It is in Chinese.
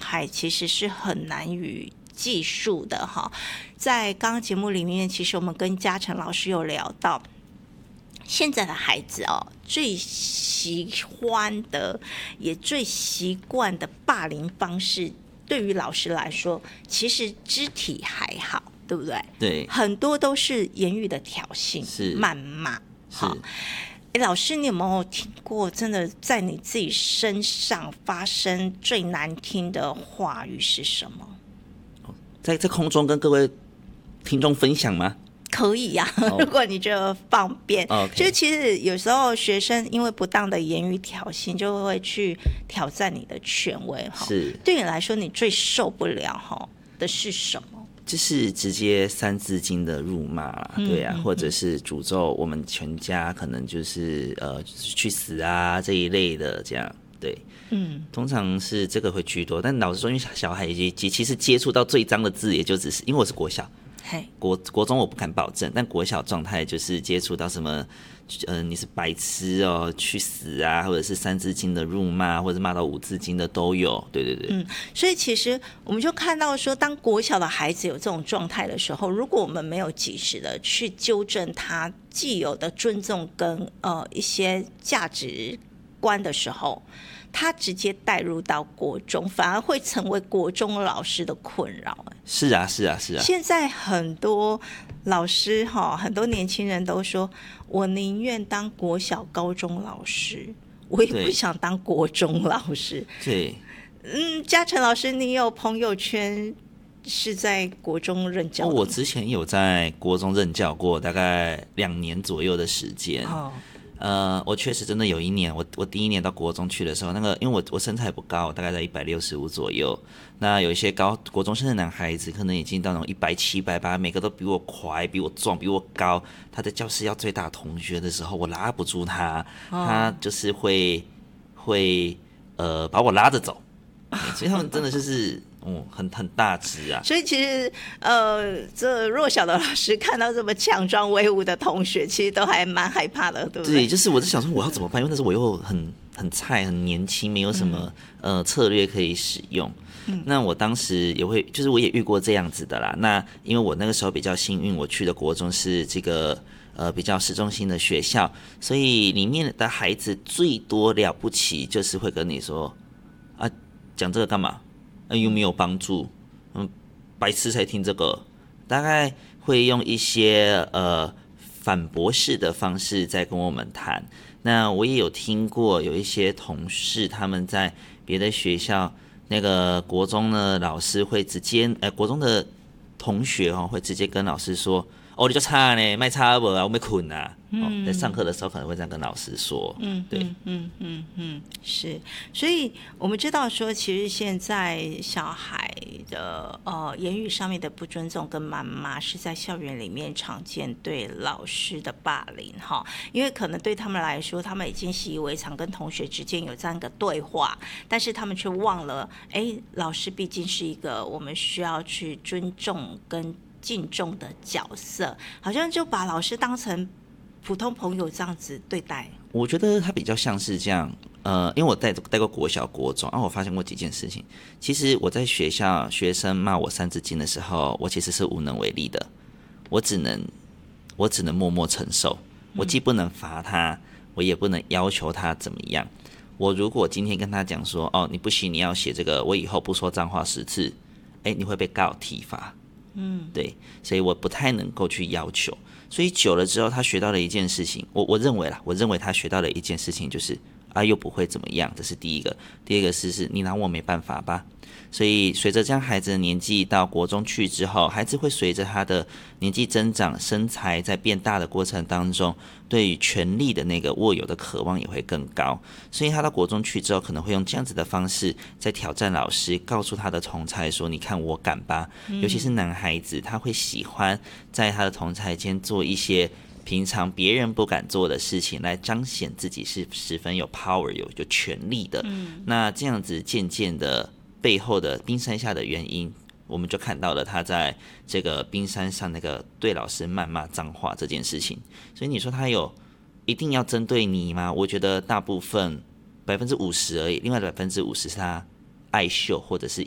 孩其实是很难于计数的哈。在刚刚节目里面，其实我们跟嘉诚老师有聊到，现在的孩子最喜欢的也最习惯的霸凌方式，对于老师来说，其实肢体还好，对不对？ 对， 很多都是言语的挑衅、谩骂。好，老师，你有没有听过真的在你自己身上发生最难听的话语是什么？ 在空中跟各位听众分享吗？ 可以呀、如果你觉得方便。就其实有时候学生因为不当的言语挑衅，就会去挑战你的权威。 是， 对你来说，你最受不了的是什么？ 就是直接三字经的辱骂啦，对啊，或者是诅咒我们全家，可能就是去死啊这一类的这样，对。通常是这个会居多，但老实说，因为小孩其实接触到最脏的字，也就只是因为我是国小，国中我不敢保证，但国小状态就是接触到什么，你是白痴哦，去死啊，或者是三字经的辱骂，或者骂到五字经的都有，对对对。 所以其实我们就看到说，当国小的孩子有这种状态的时候，如果我们没有及时的去纠正他既有的尊重跟一些价值观的时候，他直接带入到国中，反而会成为国中老师的困扰。 是啊。现在很多老师很多年轻人都说，我宁愿当国小高中老师，我也不想当国中老师。 对。 嘉诚老师，你有朋友圈是在国中任教的吗？ 我之前有在国中任教过，大概2年左右的时间。我确实真的有一年，我第一年到国中去的时候，因为我身材不高，大概在165左右。那有一些国中生的男孩子，可能已经到那种170、180，每个都比我快、比我壮、比我高。他在教室要追打同学的时候，我拉不住他，他就是会把我拉着走。所以他们真的就是很大只啊。 所以其实这弱小的老师看到这么强壮威武的同学，其实都还蛮害怕的，对不对？ 对，就是我在想说我要怎么办，因为那时候我又很菜、很年轻，没有什么策略可以使用。那我当时也会，就是我也遇过这样子的啦。那因为我那个时候比较幸运，我去的国中是这个比较市中心的学校，所以里面的孩子最多了不起就是会跟你说啊，讲这个干嘛？又没有帮助，白痴才听这个，大概会用一些反驳式的方式在跟我们谈。那我也有听过有一些同事他们在别的学校，那个国中的老师会直接，国中的同学会直接跟老师说，你就差呢，卖差不啊，我没困啊。在上课的时候可能会这样跟老师说。对， 是，所以我们知道说，其实现在小孩的言语上面的不尊重跟谩骂，是在校园里面常见对老师的霸凌哈，因为可能对他们来说，他们已经习以为常，跟同学之间有这样一个对话，但是他们却忘了，老师毕竟是一个我们需要去尊重跟敬重的角色，好像就把老师当成普通朋友这样子对待。 我觉得他比较像是这样，因为我带过国小、国中，我发现过几件事情。其实我在学校，学生骂我三字经的时候，我其实是无能为力的，我只能默默承受。我既不能罚他，我也不能要求他怎么样。我如果今天跟他讲说，你不行，你要写这个，我以后不说脏话10次，你会被告体罚。对，所以我不太能够去要求。所以久了之后，他学到了一件事情，我认为他学到了一件事情，就是又不会怎么样，这是第一个。第二个是你拿我没办法吧。所以随着这样孩子的年纪到国中去之后，孩子会随着他的年纪增长，身材在变大的过程当中，对于权力的那个握有的渴望也会更高。所以他到国中去之后，可能会用这样子的方式在挑战老师，告诉他的同儕说，你看我敢吧。尤其是男孩子，他会喜欢在他的同儕间做一些平常别人不敢做的事情，来彰显自己是十分有 power 有权力的。那这样子渐渐的背后的冰山下的原因，我们就看到了他在这个冰山上那个对老师谩骂脏话这件事情。所以你说他有一定要针对你吗？我觉得大部分50%而已，另外的50%是他爱秀或者是